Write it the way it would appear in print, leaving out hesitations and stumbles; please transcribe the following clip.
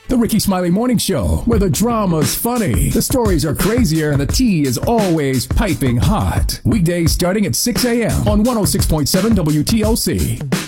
The Ricky Smiley Morning Show, where the drama's funny, the stories are crazier, and the tea is always piping hot. Weekdays starting at 6 a.m. on 106.7 WTOC.